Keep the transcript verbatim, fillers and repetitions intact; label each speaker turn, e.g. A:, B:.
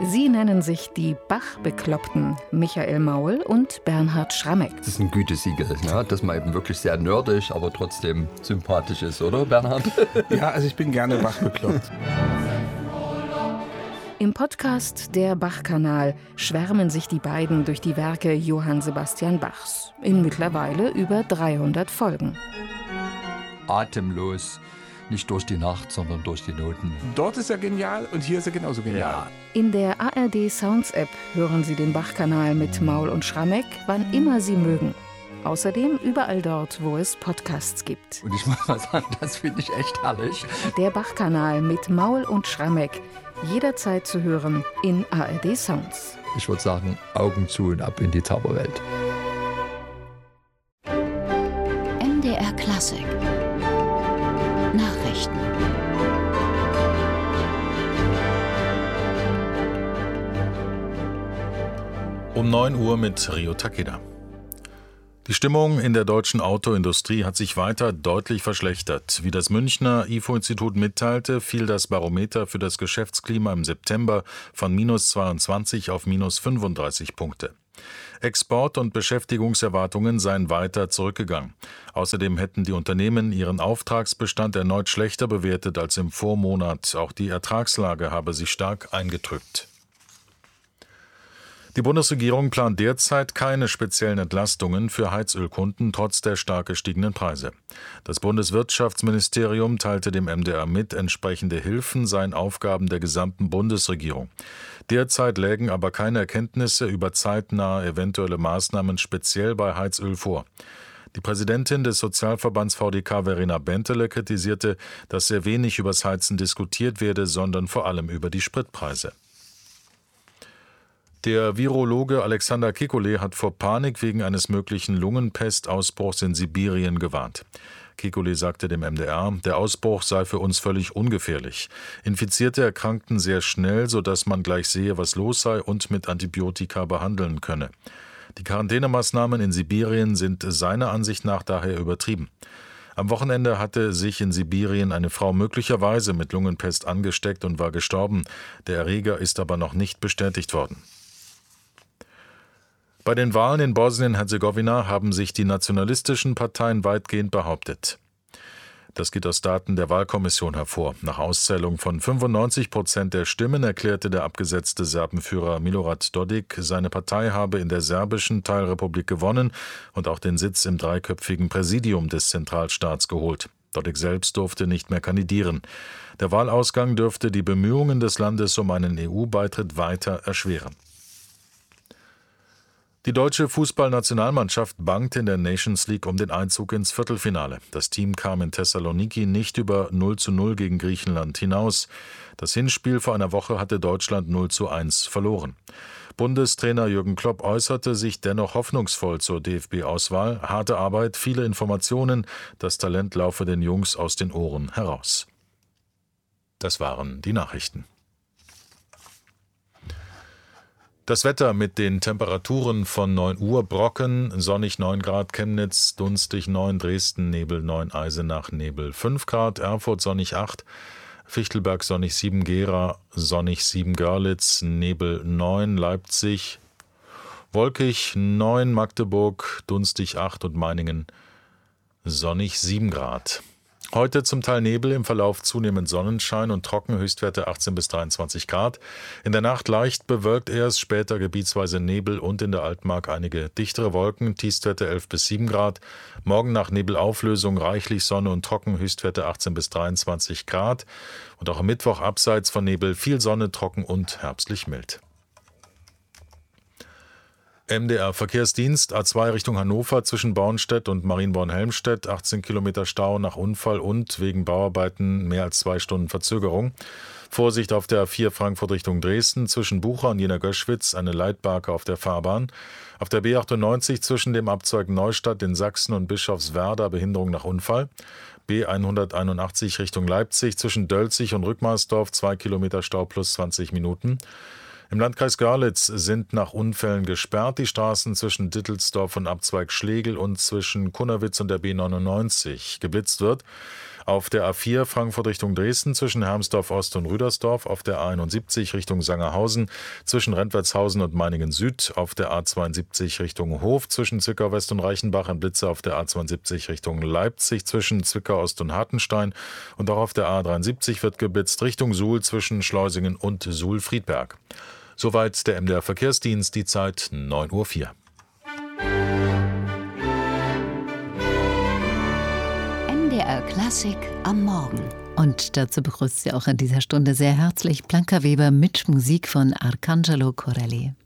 A: Sie nennen sich die Bach-Bekloppten, Michael Maul und Bernhard Schrammeck.
B: Das ist ein Gütesiegel, ne? Dass man eben wirklich sehr nerdig, aber trotzdem sympathisch ist, oder Bernhard?
C: Ja, also ich bin gerne Bach bekloppt.
A: Im Podcast Der Bach-Kanal schwärmen sich die beiden durch die Werke Johann Sebastian Bachs in mittlerweile über dreihundert Folgen.
B: Atemlos, nicht durch die Nacht, sondern durch die Noten.
C: Dort ist er genial und hier ist er genauso genial.
B: Ja.
A: In der A R D Sounds App hören Sie den Bach-Kanal mit Maul und Schrammeck, wann immer Sie mögen. Außerdem überall dort, wo es Podcasts gibt.
B: Und ich muss mal sagen, das finde ich echt herrlich.
A: Der Bach-Kanal mit Maul und Schrammeck. Jederzeit zu hören in A R D Sounds.
B: Ich würde sagen, Augen zu und ab in die Zauberwelt.
D: M D R Klassik. Nachrichten.
E: Um neun Uhr mit Rio Takeda. Die Stimmung in der deutschen Autoindustrie hat sich weiter deutlich verschlechtert. Wie das Münchner I F O-Institut mitteilte, fiel das Barometer für das Geschäftsklima im September von minus zweiundzwanzig auf minus fünfunddreißig Punkte. Export- und Beschäftigungserwartungen seien weiter zurückgegangen. Außerdem hätten die Unternehmen ihren Auftragsbestand erneut schlechter bewertet als im Vormonat. Auch die Ertragslage habe sich stark eingetrübt. Die Bundesregierung plant derzeit keine speziellen Entlastungen für Heizölkunden trotz der stark gestiegenen Preise. Das Bundeswirtschaftsministerium teilte dem M D R mit, entsprechende Hilfen seien Aufgaben der gesamten Bundesregierung. Derzeit lägen aber keine Erkenntnisse über zeitnahe eventuelle Maßnahmen speziell bei Heizöl vor. Die Präsidentin des Sozialverbands V D K, Verena Bentele, kritisierte, dass sehr wenig übers Heizen diskutiert werde, sondern vor allem über die Spritpreise. Der Virologe Alexander Kekulé hat vor Panik wegen eines möglichen Lungenpestausbruchs in Sibirien gewarnt. Kekulé sagte dem M D R, der Ausbruch sei für uns völlig ungefährlich. Infizierte erkrankten sehr schnell, sodass man gleich sehe, was los sei und mit Antibiotika behandeln könne. Die Quarantänemaßnahmen in Sibirien sind seiner Ansicht nach daher übertrieben. Am Wochenende hatte sich in Sibirien eine Frau möglicherweise mit Lungenpest angesteckt und war gestorben. Der Erreger ist aber noch nicht bestätigt worden. Bei den Wahlen in Bosnien-Herzegowina haben sich die nationalistischen Parteien weitgehend behauptet. Das geht aus Daten der Wahlkommission hervor. Nach Auszählung von fünfundneunzig Prozent der Stimmen erklärte der abgesetzte Serbenführer Milorad Dodik, seine Partei habe in der serbischen Teilrepublik gewonnen und auch den Sitz im dreiköpfigen Präsidium des Zentralstaats geholt. Dodik selbst durfte nicht mehr kandidieren. Der Wahlausgang dürfte die Bemühungen des Landes um einen E U-Beitritt weiter erschweren. Die deutsche Fußballnationalmannschaft bangt in der Nations League um den Einzug ins Viertelfinale. Das Team kam in Thessaloniki nicht über null zu null gegen Griechenland hinaus. Das Hinspiel vor einer Woche hatte Deutschland null zu eins verloren. Bundestrainer Jürgen Klopp äußerte sich dennoch hoffnungsvoll zur D F B-Auswahl. Harte Arbeit, viele Informationen, das Talent laufe den Jungs aus den Ohren heraus. Das waren die Nachrichten. Das Wetter mit den Temperaturen von neun Uhr Brocken, sonnig neun Grad Chemnitz, dunstig neun Dresden, Nebel neun Eisenach, Nebel fünf Grad, Erfurt sonnig acht, Fichtelberg sonnig sieben Gera, sonnig sieben Görlitz, Nebel neun Leipzig, wolkig neun Magdeburg, dunstig acht und Meiningen sonnig sieben Grad. Heute zum Teil Nebel, im Verlauf zunehmend Sonnenschein und trocken, Höchstwerte achtzehn bis dreiundzwanzig Grad. In der Nacht leicht bewölkt erst, später gebietsweise Nebel und in der Altmark einige dichtere Wolken, Tiefstwerte elf bis sieben Grad. Morgen nach Nebelauflösung reichlich Sonne und trocken, Höchstwerte achtzehn bis dreiundzwanzig Grad. Und auch am Mittwoch abseits von Nebel viel Sonne, trocken und herbstlich mild. M D R-Verkehrsdienst, A zwei Richtung Hannover zwischen Bornstedt und Marienborn-Helmstedt, achtzehn Kilometer Stau nach Unfall und wegen Bauarbeiten mehr als zwei Stunden Verzögerung. Vorsicht auf der A vier Frankfurt Richtung Dresden zwischen Bucha und Jena-Göschwitz, eine Leitbarke auf der Fahrbahn. Auf der B achtundneunzig zwischen dem Abzweig Neustadt in Sachsen und Bischofswerda, Behinderung nach Unfall. B hunderteinundachtzig Richtung Leipzig zwischen Dölzig und Rückmarsdorf, zwei Kilometer Stau plus zwanzig Minuten. Im Landkreis Görlitz sind nach Unfällen gesperrt die Straßen zwischen Dittelsdorf und Abzweig Schlegel und zwischen Kunnerwitz und der B neunundneunzig. Geblitzt wird Auf der A vier Frankfurt Richtung Dresden zwischen Hermsdorf Ost und Rüdersdorf, auf der A einundsiebzig Richtung Sangerhausen zwischen Rentwertshausen und Meiningen Süd, auf der A zweiundsiebzig Richtung Hof zwischen Zwickau West und Reichenbach, ein Blitzer auf der A zweiundsiebzig Richtung Leipzig zwischen Zwickau Ost und Hartenstein und auch auf der A dreiundsiebzig wird geblitzt Richtung Suhl zwischen Schleusingen und Suhl-Friedberg. Soweit der M D R Verkehrsdienst, die Zeit neun Uhr vier.
D: M D R Klassik am Morgen.
F: Und dazu begrüßt sie auch an dieser Stunde sehr herzlich Blanca Weber mit Musik von Arcangelo Corelli.